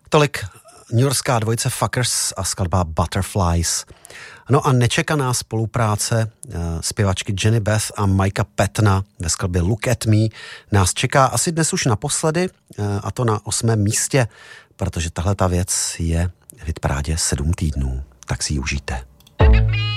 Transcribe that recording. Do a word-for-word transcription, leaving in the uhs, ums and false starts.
Tolik newyorská dvojice Fuckers a skladba Butterflies. No a nečekaná spolupráce zpěvačky Jenny Beth a Mikea Pattona ve skladbě Look at Me nás čeká asi dnes už naposledy, a to na osmém místě, protože tahle ta věc je v hitparádě sedm týdnů. Tak si ji užijte.